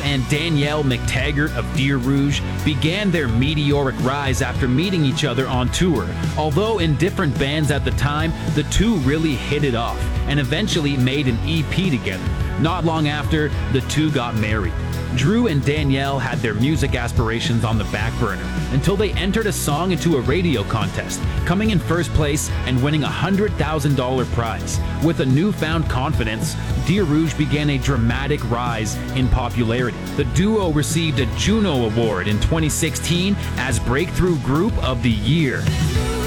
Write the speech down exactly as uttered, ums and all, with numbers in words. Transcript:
and Danielle McTaggart of Deer Rouge began their meteoric rise after meeting each other on tour. Although in different bands at the time, the two really hit it off and eventually made an E P together. Not long after, the two got married. Drew and Danielle had their music aspirations on the back burner until they entered a song into a radio contest, coming in first place and winning a one hundred thousand dollars prize. With a newfound confidence, Deer Rouge began a dramatic rise in popularity. The duo received a Juno Award in twenty sixteen as Breakthrough Group of the Year.